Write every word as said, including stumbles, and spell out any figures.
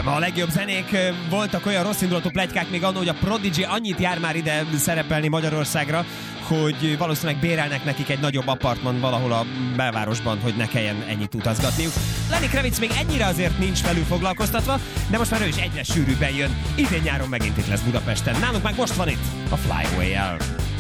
ef em. A legjobb zenék, voltak olyan rossz indulatú pletykák még annól, hogy a Prodigy annyit jár már ide szerepelni Magyarországra, hogy valószínűleg bérelnek nekik egy nagyobb apartman valahol a belvárosban, hogy ne kelljen ennyit utazgatniuk. Lenny Kravitz még ennyire azért nincs velük foglalkoztatva, de most már ő is egyre sűrűbben jön. Idén nyáron megint itt lesz Budapesten. Nálunk meg most van itt a Fly Away-el.